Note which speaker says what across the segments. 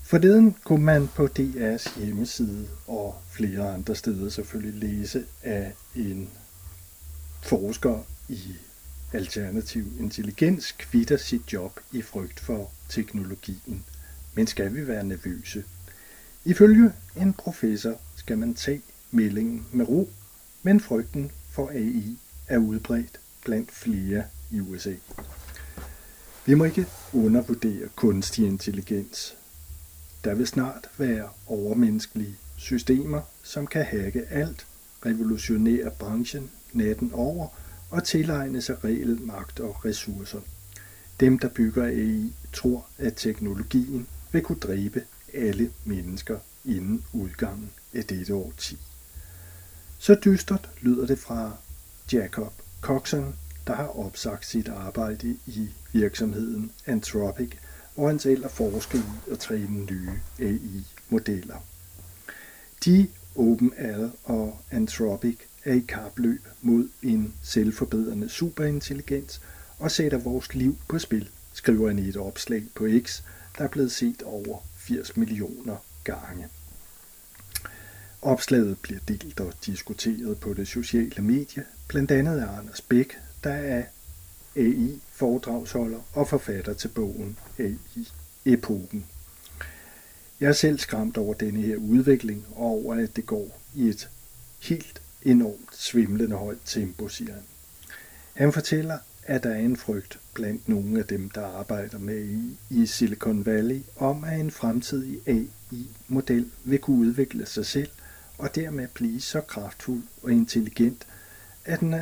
Speaker 1: Forleden kunne man på DR's hjemmeside og flere andre steder selvfølgelig læse af en forsker i alternativ intelligens kvitter sit job i frygt for teknologien. Men skal vi være nervøse? Ifølge en professor skal man tage meldingen med ro, men frygten for AI er udbredt blandt flere i USA. Vi må ikke undervurdere kunstig intelligens. Der vil snart være overmenneskelige systemer, som kan hacke alt, revolutionere branchen natten over og tilegne sig reel magt og ressourcer. Dem, der bygger AI, tror, at teknologien vil kunne dræbe alle mennesker inden udgangen af dette årti. Så dystert lyder det fra Jacob Coxon, der har opsagt sit arbejde i virksomheden Anthropic, hvor han selv er forsker i at træne nye AI-modeller. De, OpenAI og Anthropic, er i kapløb mod en selvforbedrende superintelligens og sætter vores liv på spil, skriver han i et opslag på X, der er blevet set over 80 millioner gange. Opslaget bliver delt og diskuteret på det sociale medie, blandt andet af Anders Bech, der er AI-foredragsholder og forfatter til bogen AI-epoken. Jeg er selv skræmt over denne her udvikling og over, at det går i et helt enormt svimlende højt tempo, siger han. Han fortæller, at der er en frygt blandt nogle af dem, der arbejder med AI i Silicon Valley, om at en fremtidig AI-model vil kunne udvikle sig selv og dermed blive så kraftfuld og intelligent, at den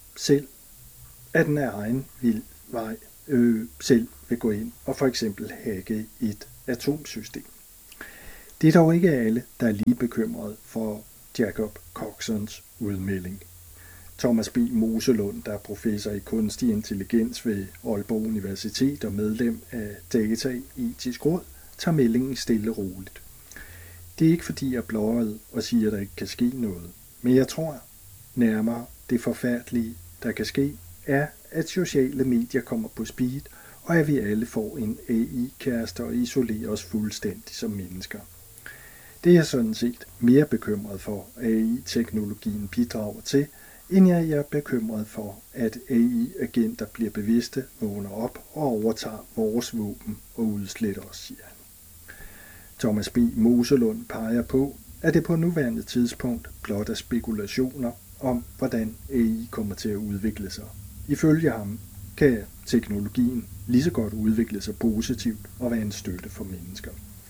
Speaker 1: af egen vej selv vil gå ind og for eksempel hacke et atomsystem. Det er dog ikke alle, der er lige bekymret for Jacob Coxons udmelding. Thomas B. Moselund, der er professor i kunstig intelligens ved Aalborg Universitet og medlem af Dataetisk Råd, tager meldingen stille og roligt. Det er ikke fordi jeg blåret og siger, at der ikke kan ske noget, men jeg tror nærmere det forfærdelige, der kan ske, er, at sociale medier kommer på speed, og at vi alle får en AI-kæreste og isolerer os fuldstændig som mennesker. Det er jeg sådan set mere bekymret for, at AI-teknologien bidrager til, end jeg er bekymret for, at AI-agenter bliver bevidste, vågner op og overtager vores våben og udsletter os, siger han. Thomas B. Moselund peger på, at det på nuværende tidspunkt blot er spekulationer om, hvordan AI kommer til at udvikle sig. Ifølge ham kan teknologien lige så godt udvikle sig positivt og være en støtte for mennesker.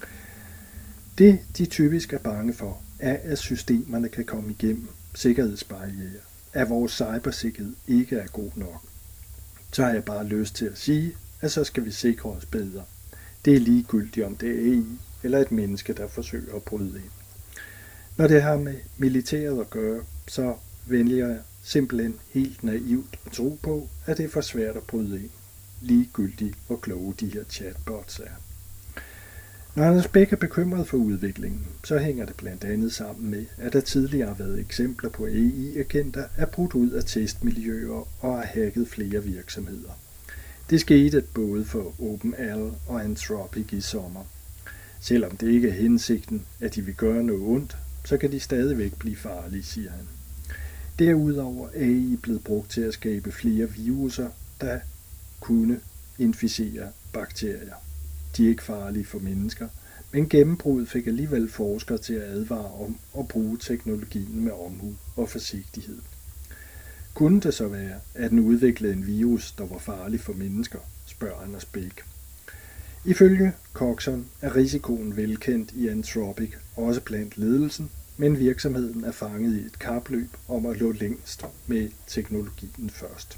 Speaker 1: Det, de typisk er bange for, er, at systemerne kan komme igennem sikkerhedsbarrierer, at vores cybersikkerhed ikke er god nok. Så har jeg bare lyst til at sige, at så skal vi sikre os bedre. Det er ligegyldigt, om det er AI eller et menneske, der forsøger at bryde ind. Når det har med militæret at gøre, så vælger jeg simpelthen helt naivt at tro på, at det er for svært at bryde ind. Ligegyldigt, hvor kloge de her chatbots er. Når Anders Bech er bekymret for udviklingen, så hænger det blandt andet sammen med, at der tidligere har været eksempler på AI-agenter er brudt ud af testmiljøer og har hacket flere virksomheder. Det skete både for OpenAI og Anthropic i sommer. Selvom det ikke er hensigten, at de vil gøre noget ondt, så kan de stadigvæk blive farlige, siger han. Derudover er AI blevet brugt til at skabe flere viruser, der kunne inficere bakterier. De er ikke farlige for mennesker, men gennembruddet fik alligevel forskere til at advare om at bruge teknologien med omhu og forsigtighed. Kunne det så være, at den udviklede en virus, der var farlig for mennesker, spørger Anders Bech. Ifølge Coxon er risikoen velkendt i Anthropic, også blandt ledelsen, men virksomheden er fanget i et kapløb om at nå længst med teknologien først.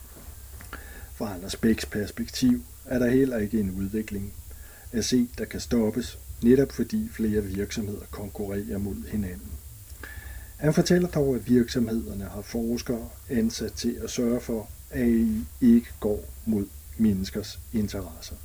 Speaker 1: Fra Anders Bechs perspektiv er der heller ikke en udvikling at se, der kan stoppes, netop fordi flere virksomheder konkurrerer mod hinanden. Han fortæller dog, at virksomhederne har forskere ansat til at sørge for, at AI ikke går mod menneskers interesser.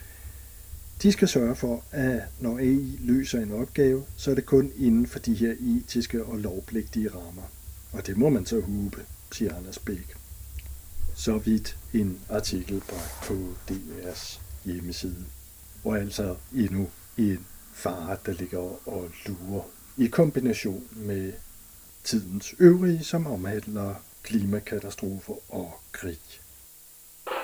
Speaker 1: De skal sørge for, at når AI løser en opgave, så er det kun inden for de her etiske og lovpligtige rammer. Og det må man så håbe, siger Anders Bech. Så vidt en artikel på DR's hjemmeside, hvor altså endnu en fare, der ligger og lurer, i kombination med tidens øvrige, som omhandler klimakatastrofer og krig.